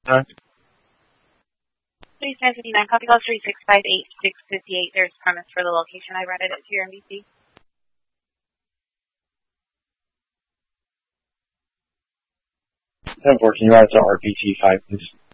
time? Please 959, copy call 3658658. There's premise for the location. I rented it to your NBC. 10-4, can you route to RPT 5, please?